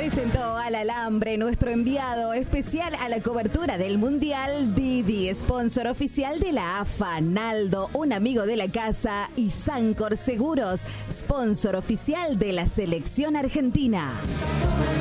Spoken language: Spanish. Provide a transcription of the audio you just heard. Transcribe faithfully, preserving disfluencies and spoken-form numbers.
Presentó al alambre nuestro enviado especial a la cobertura del Mundial, Didi, sponsor oficial de la A F A, Naldo, un amigo de la casa, y Sancor Seguros, sponsor oficial de la selección argentina.